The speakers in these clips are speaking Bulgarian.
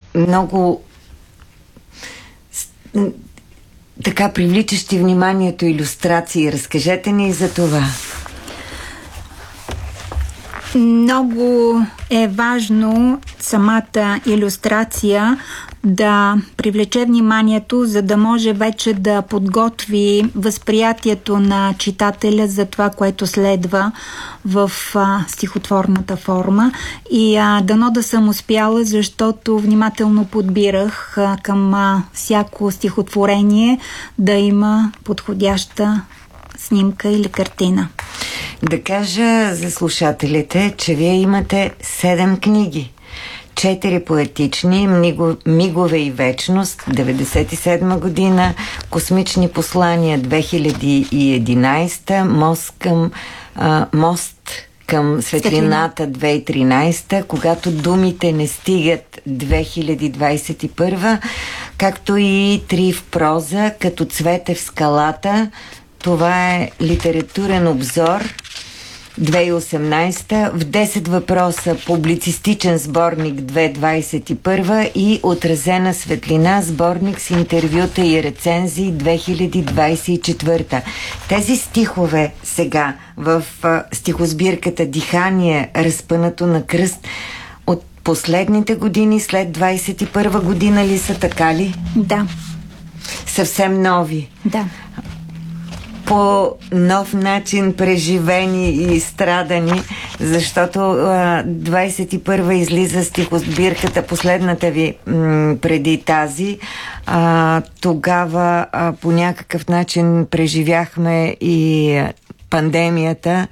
много така привличащи вниманието илюстрации. Разкажете ни за това. Много е важно самата илюстрация да привлече вниманието, за да може вече да подготви възприятието на читателя за това, което следва в стихотворната форма. И дано да съм успяла, защото внимателно подбирах към всяко стихотворение да има подходяща снимка или картина. Да кажа за слушателите, че вие имате 7 книги. 4 поетични, Мигове и вечност, 97 година, Космични послания, 2011, Мост към светлината, 2013, Когато думите не стигат, 2021, както и 3 в проза, Като цвете в скалата. Това е литературен обзор, 2018, В 10 въпроса, публицистичен сборник, 2021 и Отразена светлина, сборник с интервюта и рецензии, 2024. Тези стихове сега в стихосбирката Дихание, разпънато на кръст, от последните години, след 21 година ли са, така ли? Да. Съвсем нови? Да. По нов начин преживени и страдани, защото 21-а излиза стихосбирката, последната ви преди тази. Тогава по някакъв начин преживяхме и пандемията.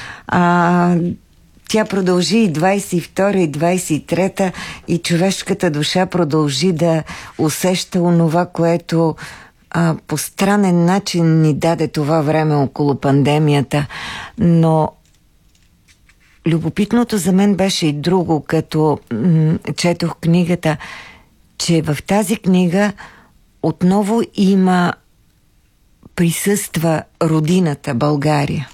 Тя продължи и 22-а, и 23-та, и човешката душа продължи да усеща онова, което по странен начин ни даде това време около пандемията. Но любопитното за мен беше и друго, като четох книгата, че в тази книга отново присъства родината България.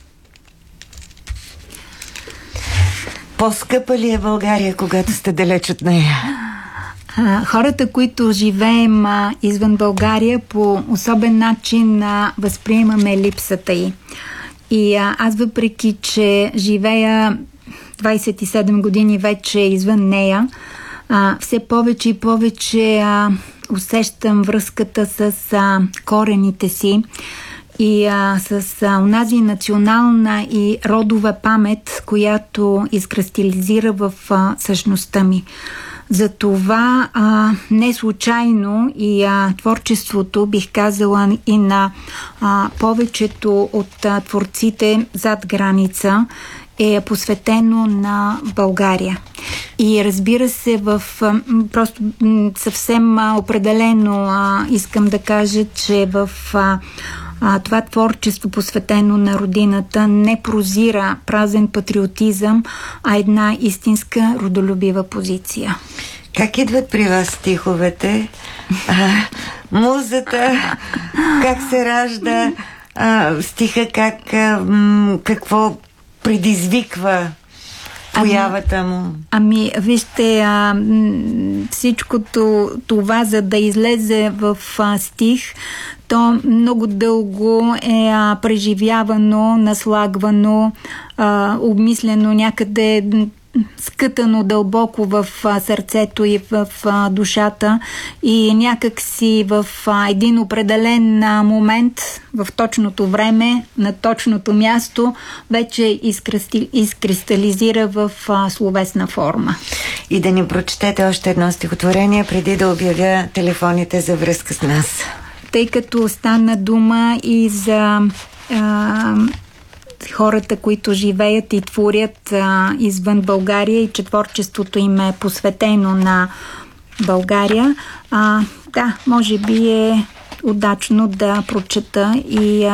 По-скъпа ли е България, когато сте далеч от нея? Хората, които живеем извън България, по особен начин възприемаме липсата й. И аз, въпреки че живея 27 години вече извън нея, все повече и повече усещам връзката с корените си и с онази национална и родова памет, която изкристализира в същността ми. Затова не случайно и творчеството, бих казала, и на повечето от творците зад граница е посветено на България. И разбира се, просто съвсем определено искам да кажа, че в това творчество, посветено на родината, не прозира празен патриотизъм, а една истинска родолюбива позиция. Как идват при вас стиховете? Музата? Как се ражда? Стиха какво предизвиква появата му? Вижте, всичкото това, за да излезе в стих, то много дълго е преживявано, наслагвано, обмислено, някъде скътано дълбоко в сърцето и в душата, и някак си в един определен момент, в точното време, на точното място, вече изкристализира в словесна форма. И да ни прочетете още едно стихотворение, преди да обявя телефоните за връзка с нас. Тъй като стана дума и за хората, които живеят и творят извън България, и че творчеството им е посветено на България, да, може би е удачно да прочета и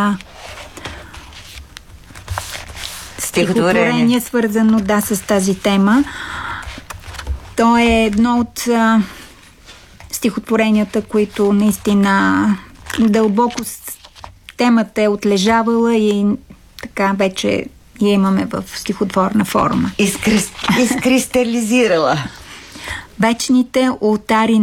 стихотворение, свързано с тази тема. То е едно от стихотворенията, които наистина дълбоко темата е отлежавала и така вече я имаме в стихотворна форма. Изкристализирала. Вечните олтари